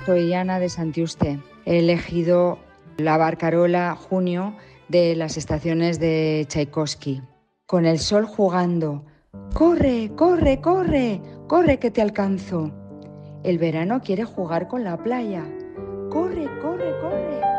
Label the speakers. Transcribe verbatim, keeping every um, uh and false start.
Speaker 1: soy Ana de Santiuste. He elegido la Barcarola Junio de las estaciones de Tchaikovsky. Con el sol jugando. ¡Corre, corre, corre! ¡Corre que te alcanzo! El verano quiere jugar con la playa. ¡Corre, corre, corre!